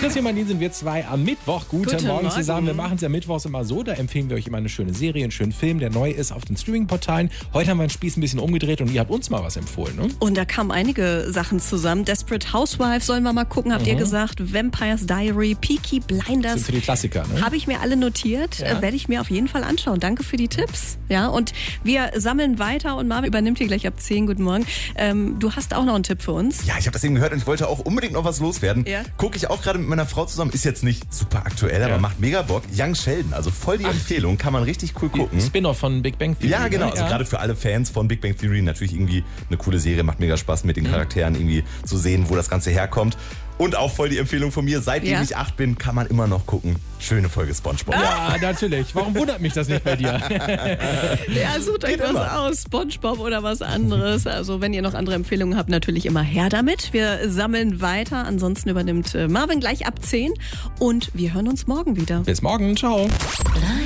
Christian Mann, sind wir zwei am Mittwoch. Guten Morgen zusammen. Wir machen es ja mittwochs immer so. Da empfehlen wir euch immer eine schöne Serie, einen schönen Film, der neu ist auf den Streaming-Portalen. Heute haben wir den Spieß ein bisschen umgedreht und ihr habt uns mal was empfohlen, ne? Und da kamen einige Sachen zusammen. Desperate Housewives sollen wir mal gucken, habt ihr gesagt. Vampire's Diary, Peaky Blinders. Sind für die Klassiker, ne? Habe ich mir alle notiert. Ja. Werde ich mir auf jeden Fall anschauen. Danke für die Tipps. Ja, und wir sammeln weiter und Marvin übernimmt hier gleich ab 10. Guten Morgen. Du hast auch noch einen Tipp für uns. Ja, ich habe das eben gehört und ich wollte auch unbedingt noch was loswerden. Ja. Gucke ich auch gerade mit meiner Frau zusammen. Ist jetzt nicht super aktuell, aber macht mega Bock. Young Sheldon, also voll die Empfehlung. Kann man richtig cool gucken. Spin-off von Big Bang Theory. Ja, genau. Also gerade für alle Fans von Big Bang Theory natürlich irgendwie eine coole Serie. Macht mega Spaß mit den Charakteren irgendwie zu sehen, wo das Ganze herkommt. Und auch voll die Empfehlung von mir. Seitdem ich 8 bin, kann man immer noch gucken. Schöne Folge SpongeBob. Ja, natürlich. Warum wundert mich das nicht bei dir? Ja, sucht euch was aus. SpongeBob oder was anderes. Also wenn ihr noch andere Empfehlungen habt, natürlich immer her damit. Wir sammeln weiter. Ansonsten übernimmt Marvin gleich ab 10. Und wir hören uns morgen wieder. Bis morgen. Ciao.